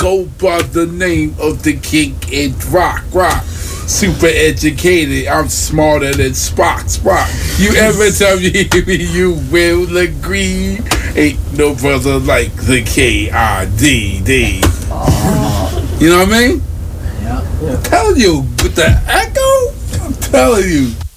go by the name of the king in rock. Super educated, I'm smarter than Spock. You ever tell me you will agree? Ain't no brother like the K-I-D-D. You know what I mean? Yeah. I'm telling you, with the echo, I'm telling you.